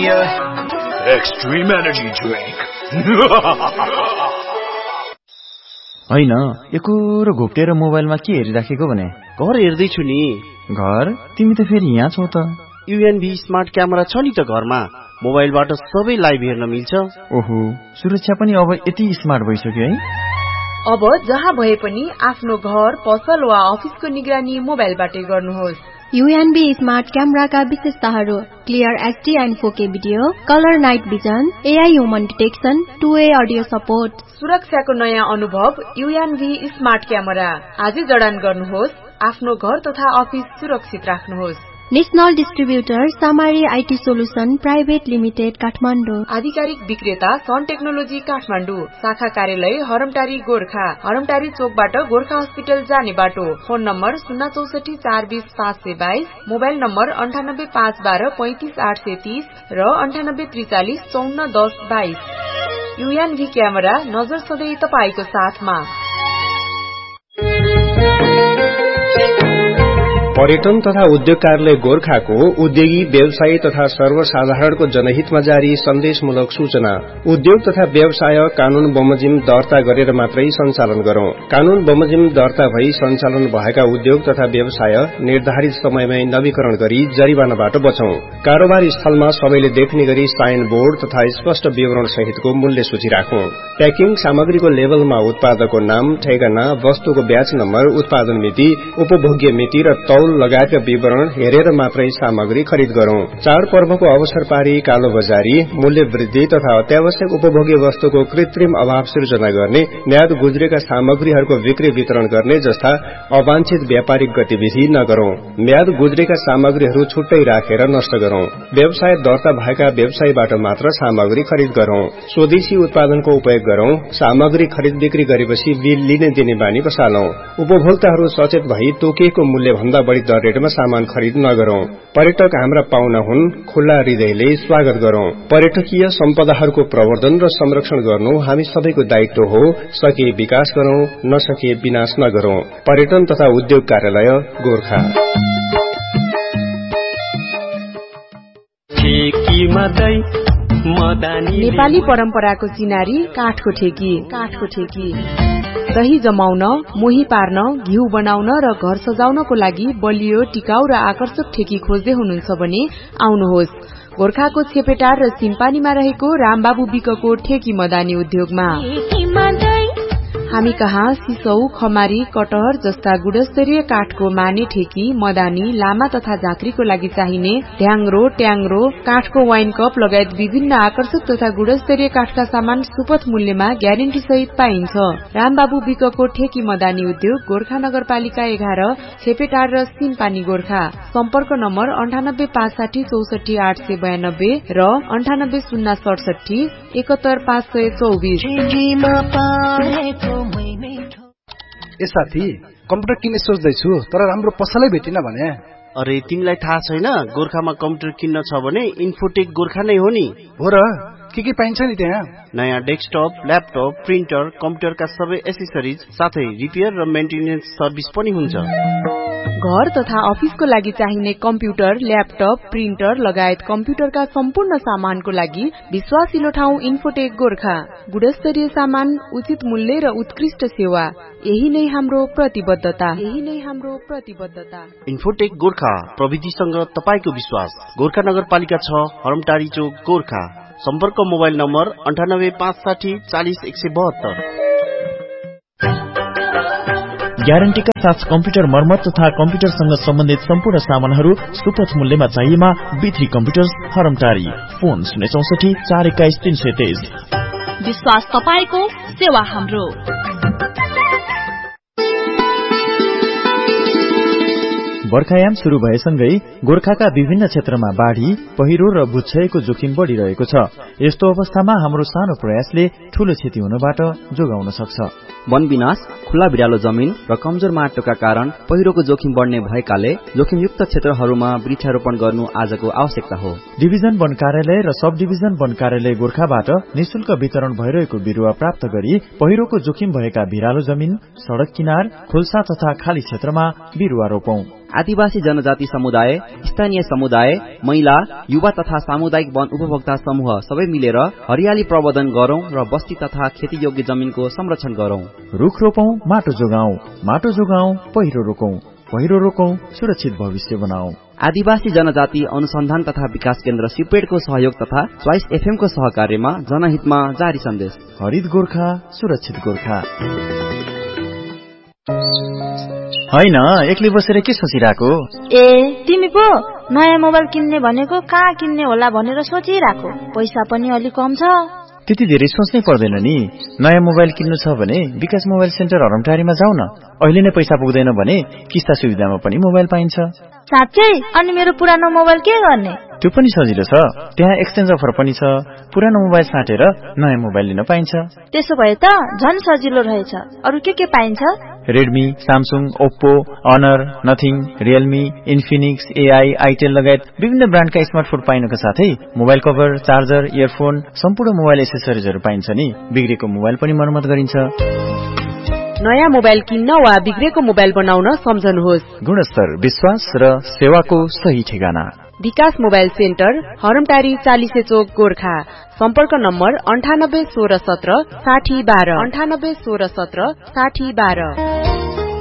Premier Extreme Energy Drink. हैन, एकोरो घोप्टेर मोबाइलमा के हेरिराखेको भने? घर हेर्दै छु नि। घर? तिमी त फेरि यहाँ छौ त। UNV स्मार्ट क्यामेरा छ नि त घरमा। मोबाइलबाट सबै लाइभ हेर्न मिल्छ। ओहो, सुरक्षा पनि अब यति स्मार्ट भइसक्यो है। अब जहाँ भए पनि आफ्नो घर, पसल वा अफिसको निगरानी मोबाइलबाटै गर्नुहोस्। UNV स्मार्ट क्यामेराका विशेषताहरू: clear HD and 4K video, colour night vision, AI human detection, 2way audio support. सुरक्षाको नयाँ अनुभव UNV स्मार्ट क्यामेरा। आजै जडान गर्नुहोस्। आफ्नो घर तथा अफिस सुरक्षित राख्नुहोस्। National distributor सामारी IT solution private limited Kathmandu. आधिकारिक विक्रेता सन टेक्नोलोजी काठमाडौँ। शाखा कार्यालय हरमटारी गोर्खा। हरमटारी चोकबाट गोर्खा हस्पिटल जाने बाटो। फोन नम्बर 064 420 522, मोबाइल नम्बर 98 512 35 830 र 98 43 54 10 22। UNV क्यामेरा, नजर सधैँ तपाईको साथमा। पर्यटन तथा उद्योग कार्यालय गोर्खाको उद्योगी व्यवसायी तथा सर्वसाधारणको जनहितमा जारी सन्देशमूलक सूचना। उद्योग तथा व्यवसाय कानून बमोजिम दर्ता गरेर मात्रै सञ्चालन गरौं। कानून बमोजिम दर्ता भई सञ्चालन भएका उद्योग तथा व्यवसाय निर्धारित समयमै नवीकरण गरी जरिवानाबाट बचौं। कारोबार स्थलमा सबैले देख्ने गरी साइन बोर्ड तथा स्पष्ट विवरण सहितको मूल्य सूची राखौं। प्याकिङ सामग्रीको लेबलमा उत्पादकको नाम, ठेगाना, वस्तुको ब्याच नम्बर, उत्पादन मिति, उपभोग्य मिति र तौल लगायतका विवरण हेरेर मात्रै सामग्री खरिद गरौं। चाडपर्वको अवसर पारी कालो बजारी, मूल्य वृद्धि तथा अत्यावश्यक उपभोग्य वस्तुको कृत्रिम अभाव सृजना गर्ने, म्याद गुज्रेका सामग्रीहरूको बिक्री वितरण गर्ने जस्ता अवांछित व्यापारिक गतिविधि नगरौं। म्याद गुज्रेका सामग्रीहरू छुट्टै राखेर नष्ट गरौं। व्यवसाय दर्ता भएका व्यवसायीबाट मात्र सामग्री खरिद गरौं। स्वदेशी उत्पादनको उपयोग गरौं। सामग्री खरिद बिक्री गरेपछि बिल लिने दिने बानी बसालौं। उपभोक्ताहरू सचेत भई तोकिएको मूल्य भन्दा बढी दर रेटमा सामान खरिद नगरौं। पर्यटक हाम्रा पाहुना हुन्, खुल्ला हृदयले स्वागत गरौं। पर्यटकीय सम्पदाहरूको प्रवर्धन र संरक्षण गर्नु हामी सबैको दायित्व हो। सके विकास गरौं, नसके विनाश नगरौं। पर्यटन तथा उद्योग कार्यालय गोर्खा। नेपाली परम्पराको चिनारी काठको ठेकी। दही जमाउन, मोही पार्न, घिउ बनाउन र घर सजाउनको लागि बलियो, टिकाउ र आकर्षक ठेकी खोज्दै हुनुहुन्छ भने आउनुहोस् गोर्खाको छेपेटार र सिम्पानीमा रहेको रामबाबु विकको ठेकी मदानी उद्योगमा। हामी कहाँ सिसौ, खमारी, कटहर जस्ता गुणस्तरीय काठको माने ठेकी, मदानी, लामा तथा झाँक्रीको लागि चाहिने ढ्याङ्ग्रो, ट्याङ्ग्रो, काठको वाइन कप लगायत विभिन्न आकर्षक तथा गुणस्तरीय काठका सामान सुपथ मूल्यमा ग्यारेन्टी सहित पाइन्छ। रामबाबु विकको ठेकी मदानी उद्योग गोर्खा नगरपालिका 11, छेपेटार र सिम्पानी गोर्खा। सम्पर्क नम्बर 98 560 64 892 र 98 067 71 524। ए साथी, कम्प्युटर किन्ने सोच्दैछु तर राम्रो पसलै भेटिन भने। अरे तिमीलाई थाहा छैन, गोर्खामा कम्प्युटर किन्न छ भने इन्फोटेक गोर्खा नै हो नि। हो र? के पाइन्छ नि त्यहाँ? नयाँ डेस्कटप, ल्यापटप, प्रिन्टर, कम्प्युटरका सबै एसेसरिज साथै रिपेयर र मेन्टेनेन्स सर्भिस पनि हुन्छ। घर तथा अफिसको लागि चाहिने कम्प्युटर, ल्यापटप, प्रिन्टर लगायत कम्प्युटरका सम्पूर्ण सामानको लागि विश्वासिलो ठाउँ इन्फोटेक गोर्खा। गुणस्तरीय सामान, उचित मूल्य र उत्कृष्ट सेवा, यही नै हाम्रो प्रतिबद्धता। इन्फोटेक गोर्खा, प्रविधिसँग तपाईको विश्वास। गोर्खा नगरपालिका 6, हरमटारी चोक गोर्खा। सम्पर्क मोबाइल नम्बर 98 560 40 172। ग्यारेन्टीका साथ कम्प्युटर मर्मत तथा कम्प्युटरसँग सम्बन्धित सम्पूर्ण सामानहरू सुपथ मूल्यमा चाहिएमा B3 कम्प्युटर्स हरमटारी। फोन 064 421 323। विश्वास तपाईको, सेवा हाम्रो। बर्खायाम शुरू भएसँगै गोर्खाका विभिन्न क्षेत्रमा बाढ़ी, पहिरो र भूक्षयको जोखिम बढ़िरहेको छ। यस्तो अवस्थामा हाम्रो सानो प्रयासले ठूलो क्षति हुनबाट जोगाउन सक्छ। वन विनाश, खुला भिरालो जमिन र कमजोर माटोका कारण पहिरोको जोखिम बढ्ने भएकाले जोखिमयुक्त क्षेत्रहरूमा वृक्षारोपण गर्नु आजको आवश्यकता हो। डिभिजन वन कार्यालय र सब डिभिजन वन कार्यालय गोर्खाबाट निशुल्क वितरण भइरहेको बिरुवा प्राप्त गरी पहिरोको जोखिम भएका भिरालो जमिन, सड़क किनार, खोल्सा तथा खाली क्षेत्रमा बिरुवा रोपौं। आदिवासी जनजाति समुदाय, स्थानीय समुदाय, महिला, युवा तथा सामुदायिक वन उपभोक्ता समूह सबै मिलेर हरियाली प्रवर्धन गरौं र बस्ती तथा खेतीयोग्य जमिनको संरक्षण गरौं। रुख रोपौं, माटो जोगाउँ, माटो जोगाउँ, पहिरो रोकौं, पहिरो रोकौं, सुरक्षित भविष्य बनाऊ। आदिवासी जनजाति अनुसन्धान तथा विकास केन्द्र सिपेडको सहयोग तथा च्वाइस एफएम को सहकार्यमा जनहितमा जारी सन्देश। हरित गोर्खा, सुरक्षित गोर्खा। हैन, एक्लै बसेर के सोचिराको? तिमी पो नयाँ मोबाइल किन्ने भनेको कहाँ किन्ने होला भनेर सोचिराको। पैसा पनि अलि कम छ। त्यति धेरै सोच्नै पर्दैन नि। नयाँ मोबाइल किन्नु छ भने विकास मोबाइल सेन्टर हरमटारीमा जाऊ न। अहिले नै पैसा पुग्दैन भने किस्ता सुविधामा पनि मोबाइल पाइन्छ। साच्चै? अनि मेरो पुरानो मोबाइल के गर्ने? त्यो पनि सजिलो छ। त्यहाँ एक्सचेन्ज अफर पनि छ। पुरानो मोबाइल साटेर नयाँ मोबाइल लिन पाइन्छ। त्यसो भए त झन् सजिलो रहेछ। अरु के पाइन्छ? Redmi, Samsung, Oppo, honour, nothing, Realme, Infinix, AI, Itel लगायत विभिन्न ब्रान्डका स्मार्टफोन पाइनुका साथै मोबाइल कभर, चार्जर, इयरफोन, सम्पूर्ण मोबाइल एसेसरिजहरू पाइन्छ नि। बिग्रेको मोबाइल पनि मर्मत गरिन्छ। नयाँ मोबाइल किन्न वा बिग्रेको मोबाइल बनाउन सम्झनुहोस्। गुणस्तर, विश्वास र सेवाको सही ठेगाना विकास मोबाइल सेन्टर, हरमटारी 40 चोक, गोर्खा। सम्पर्क नम्बर 98 16 17 60 12, 98 16 17 60 12।